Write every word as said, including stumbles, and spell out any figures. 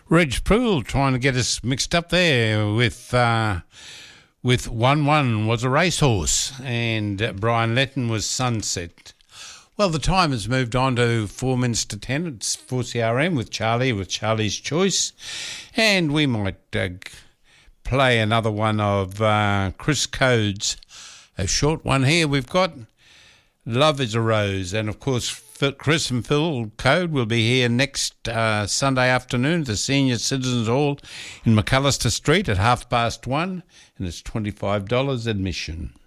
Reg Poole trying to get us mixed up there with uh, with one one was a racehorse, and uh, Brian Letton was Sunset. Well, the time has moved on to four minutes to ten. It's four C R M with Charlie, with Charlie's Choice, and we might uh, play another one of uh, Chris Code's, a short one here. We've got Love is a Rose, and of course Chris and Phil Code will be here next uh, Sunday afternoon at the Senior Citizens Hall in McAllister Street at half past one, and it's twenty-five dollars admission.